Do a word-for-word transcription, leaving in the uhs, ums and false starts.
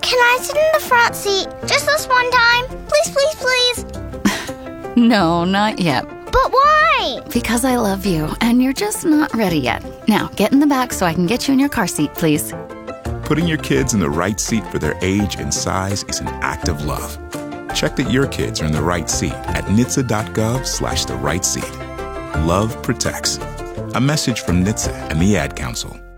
Can I sit in the front seat just this one time? Please, please, please. No, not yet. But why? Because I love you, and you're just not ready yet. Now, get in the back so I can get you in your car seat, please. Putting your kids in the right seat for their age and size is an act of love. Check that your kids are in the right seat at N H T S A dot gov slash the right seat. Love protects. A message from N H T S A and the Ad Council.